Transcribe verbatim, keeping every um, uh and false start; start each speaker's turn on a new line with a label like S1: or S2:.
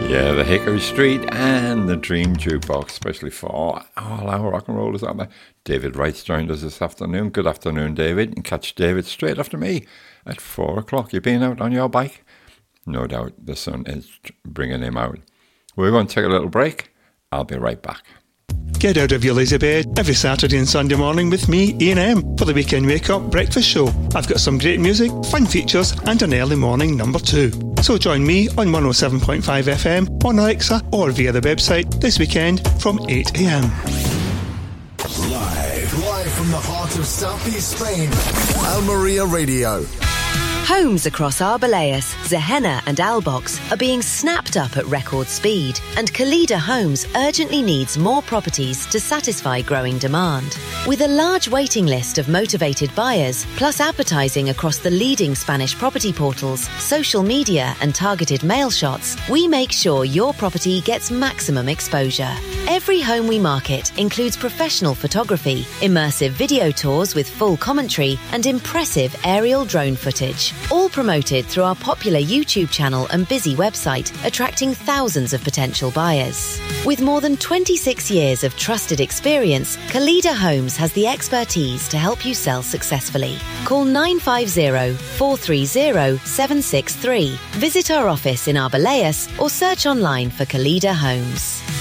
S1: Yeah, the Hickory Street and the Dream Jukebox, especially for all our rock and rollers out there. David Wright's joined us this afternoon. Good afternoon, David. You can catch David straight after me at four o'clock. You've been out on your bike? No doubt the sun is bringing him out. We're going to take a little break. I'll be right back.
S2: Get out of your lazy bed every Saturday and Sunday morning with me, Ian M, for the Weekend Wake Up Breakfast Show. I've got some great music, fun features and an early morning number two. So join me on one oh seven point five F M, on Alexa or via the website this weekend from eight a m.
S3: Live, live from the heart of Southeast Spain, Almeria Radio.
S4: Homes across Arbeláez, Zehena and Albox are being snapped up at record speed, and Kalida Homes urgently needs more properties to satisfy growing demand. With a large waiting list of motivated buyers, plus advertising across the leading Spanish property portals, social media and targeted mail shots, we make sure your property gets maximum exposure. Every home we market includes professional photography, immersive video tours with full commentary and impressive aerial drone footage. All promoted through our popular YouTube channel and busy website, attracting thousands of potential buyers. With more than twenty-six years of trusted experience, Kalida Homes has the expertise to help you sell successfully. Call nine five zero, four three zero, seven six three. Visit our office in Arbeláez or search online for Kalida Homes.